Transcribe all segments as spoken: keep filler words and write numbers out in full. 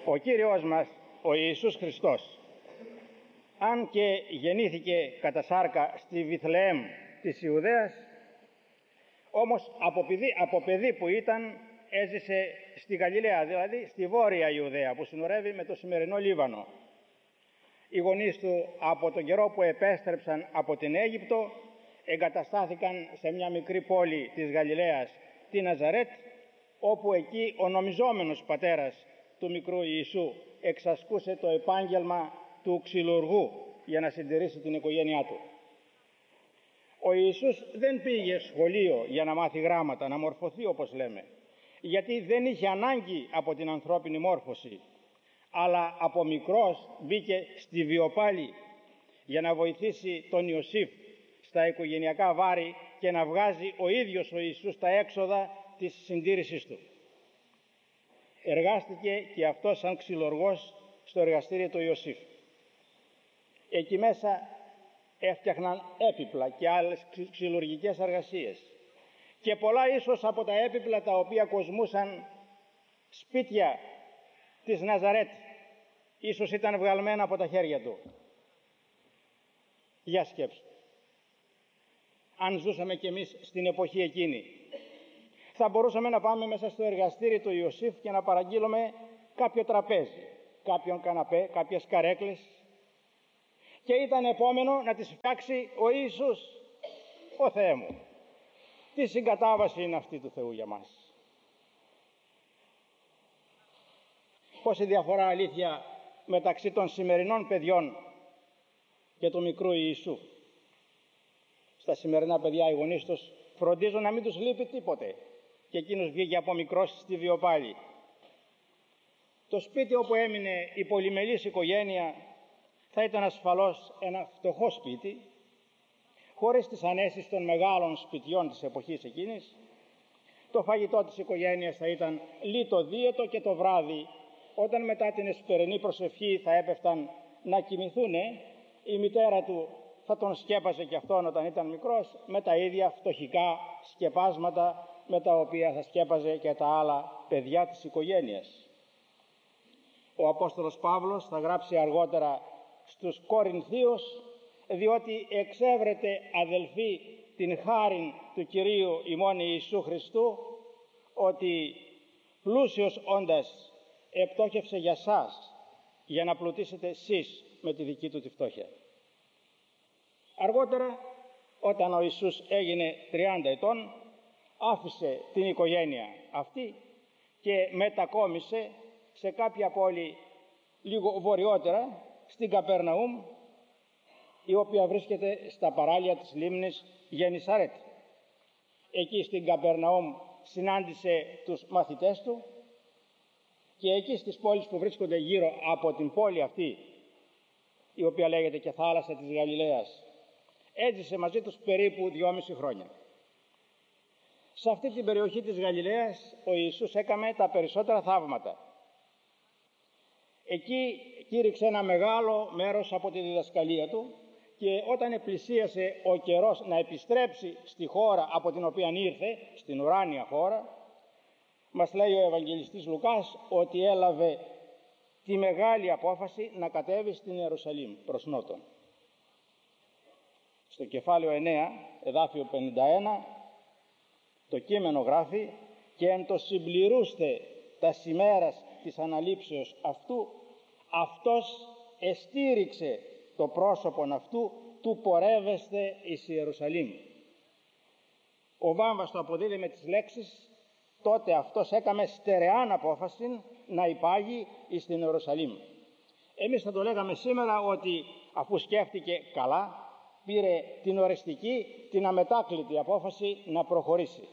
Ο Κύριος μας, ο Ιησούς Χριστός, αν και γεννήθηκε κατά σάρκα στη Βιθλεέμ της Ιουδαίας, όμως από παιδί, από παιδί που ήταν έζησε στη Γαλιλαία, δηλαδή στη Βόρεια Ιουδαία που συνορεύει με το σημερινό Λίβανο. Οι γονείς του από τον καιρό που επέστρεψαν από την Αίγυπτο εγκαταστάθηκαν σε μια μικρή πόλη της Γαλιλαίας, τη Ναζαρέτ, όπου εκεί ο νομιζόμενος πατέρας του μικρού Ιησού εξασκούσε το επάγγελμα του ξυλουργού για να συντηρήσει την οικογένειά του. Ο Ιησούς δεν πήγε σχολείο για να μάθει γράμματα, να μορφωθεί όπως λέμε, γιατί δεν είχε ανάγκη από την ανθρώπινη μόρφωση, αλλά από μικρός μπήκε στη βιοπάλη για να βοηθήσει τον Ιωσήφ στα οικογενειακά βάρη και να βγάζει ο ίδιος ο Ιησούς τα έξοδα της συντήρησής του. Εργάστηκε και αυτός σαν ξυλουργός στο εργαστήριο του Ιωσήφ. Εκεί μέσα έφτιαχναν έπιπλα και άλλες ξυλουργικές εργασίες, και πολλά ίσως από τα έπιπλα τα οποία κοσμούσαν σπίτια της Ναζαρέτ ίσως ήταν βγαλμένα από τα χέρια του. Για σκέψου, αν ζούσαμε κι εμείς στην εποχή εκείνη, θα μπορούσαμε να πάμε μέσα στο εργαστήρι του Ιωσήφ και να παραγγείλουμε κάποιο τραπέζι, κάποιον καναπέ, κάποιες καρέκλες, και ήταν επόμενο να τις φτιάξει ο Ιησούς. Ο Θεέ μου, τι συγκατάβαση είναι αυτή του Θεού για μας! Πόση διαφορά, αλήθεια, μεταξύ των σημερινών παιδιών και του μικρού Ιησού. Στα σημερινά παιδιά οι γονείς τους φροντίζουν να μην τους λείπει τίποτε, και εκείνος βγήκε από μικρός στη βιοπάλη. Το σπίτι όπου έμεινε η πολυμελής οικογένεια θα ήταν ασφαλώς ένα φτωχό σπίτι, χωρίς τις ανέσεις των μεγάλων σπιτιών της εποχής εκείνης. Το φαγητό της οικογένειας θα ήταν λιτοδίαιτο και το βράδυ, όταν μετά την εσπερινή προσευχή θα έπεφταν να κοιμηθούν, η μητέρα του θα τον σκέπαζε και αυτόν όταν ήταν μικρός με τα ίδια φτωχικά σκεπάσματα με τα οποία θα σκέπαζε και τα άλλα παιδιά της οικογένειας. Ο Απόστολος Παύλος θα γράψει αργότερα στους Κορινθίους, διότι εξέβρετε αδελφοί την χάριν του Κυρίου ημών Ιησού Χριστού, ότι πλούσιος όντας επτόχευσε για σας, για να πλουτίσετε εσείς με τη δική του τη φτώχεια. Αργότερα, όταν ο Ιησούς έγινε τριάντα ετών, άφησε την οικογένεια αυτή και μετακόμισε σε κάποια πόλη λίγο βορειότερα, στην Καπερναούμ, η οποία βρίσκεται στα παράλια της λίμνης Γενισαρέτ. Εκεί στην Καπερναούμ συνάντησε τους μαθητές του, και εκεί στις πόλεις που βρίσκονται γύρω από την πόλη αυτή, η οποία λέγεται και θάλασσα της Γαλιλαίας, έζησε μαζί τους περίπου δυόμιση χρόνια. Σε αυτή την περιοχή της Γαλιλαίας ο Ιησούς έκαμε τα περισσότερα θαύματα. Εκεί κήρυξε ένα μεγάλο μέρος από τη διδασκαλία του, και όταν πλησίασε ο καιρός να επιστρέψει στη χώρα από την οποία ήρθε, στην ουράνια χώρα, μας λέει ο Ευαγγελιστής Λουκάς ότι έλαβε τη μεγάλη απόφαση να κατέβει στην Ιερουσαλήμ προς νότον. Στο κεφάλαιο εννέα, εδάφιο πενήντα ένα, το κείμενο γράφει: «Και εν το συμπληρούστε τα ημέρας της αναλήψεως αυτού, αυτός εστήριξε το πρόσωπον αυτού του πορεύεστε εις Ιερουσαλήμ». Ο Βάμβας το αποδίδει με τις λέξεις: «Τότε αυτός έκαμε στερεάν απόφαση να υπάγει εις την Ιερουσαλήμ». Εμείς θα το λέγαμε σήμερα ότι αφού σκέφτηκε καλά, πήρε την οριστική, την αμετάκλητη απόφαση να προχωρήσει.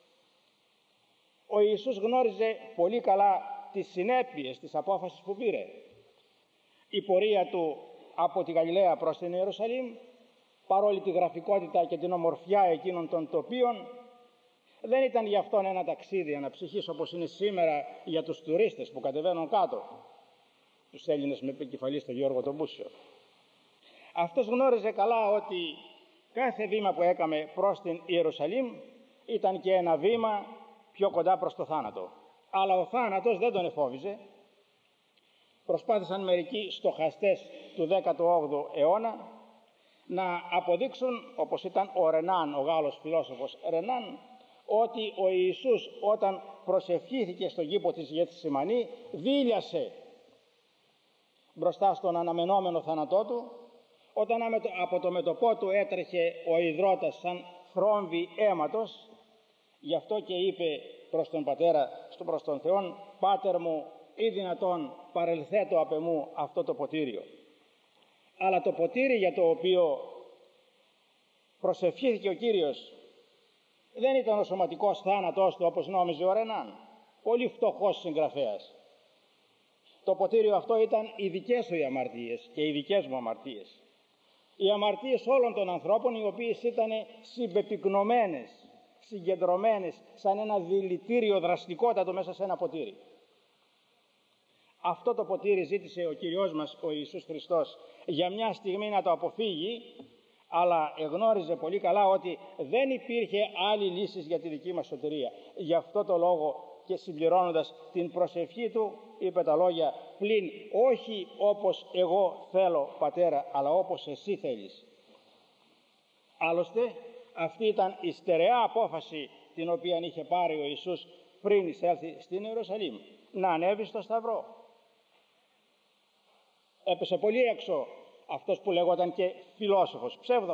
Ο Ιησούς γνώριζε πολύ καλά τις συνέπειες της απόφασης που πήρε. Η πορεία του από τη Γαλιλαία προς την Ιερουσαλήμ, παρόλη τη γραφικότητα και την ομορφιά εκείνων των τοπίων, δεν ήταν για αυτόν ένα ταξίδι αναψυχής όπως είναι σήμερα για τους τουρίστες που κατεβαίνουν κάτω, τους Έλληνες με επικεφαλή στον Γιώργο τον Μπούσιο. Αυτός γνώριζε καλά ότι κάθε βήμα που έκαμε προς την Ιερουσαλήμ ήταν και ένα βήμα πιο κοντά προς το θάνατο. Αλλά ο θάνατος δεν τον εφόβιζε, προσπάθησαν μερικοί στοχαστές του δέκατου όγδοου αιώνα να αποδείξουν, όπως ήταν ο Ρενάν, ο Γάλλος φιλόσοφος Ρενάν, ότι ο Ιησούς όταν προσευχήθηκε στον κήπο της Γεθσιμανή δίλιασε μπροστά στον αναμενόμενο θάνατό του, όταν από το μέτωπό του έτρεχε ο υδρότας σαν θρόμβη αίματος. Γι' αυτό και είπε προς τον Πατέρα, προς τον Θεόν, «Πάτερ μου, ή δυνατόν παρελθέτω απ' εμού αυτό το ποτήριο». Αλλά το ποτήρι για το οποίο προσευχήθηκε ο Κύριος δεν ήταν ο σωματικός θάνατός του όπως νόμιζε ο Ρενάν, πολύ φτωχός συγγραφέας. Το ποτήριο αυτό ήταν οι δικές του οι αμαρτίες και οι δικές μου αμαρτίες. Οι αμαρτίες όλων των ανθρώπων, οι οποίες ήταν συμπεπυκνωμένες, συγκεντρωμένες σαν ένα δηλητήριο δραστικότατο μέσα σε ένα ποτήρι. Αυτό το ποτήρι ζήτησε ο Κυριός μας ο Ιησούς Χριστός για μια στιγμή να το αποφύγει, αλλά εγνώριζε πολύ καλά ότι δεν υπήρχε άλλη λύση για τη δική μας σωτηρία. Γι' αυτό το λόγο και συμπληρώνοντας την προσευχή του είπε τα λόγια «Πλην όχι όπως εγώ θέλω, Πατέρα, αλλά όπως εσύ θέλεις». Άλλωστε αυτή ήταν η στερεά απόφαση την οποία είχε πάρει ο Ιησούς πριν εισέλθει στην Ιερουσαλήμ, να ανέβει στο Σταυρό. Έπεσε πολύ έξω αυτός που λεγόταν και φιλόσοφος, ψεύδο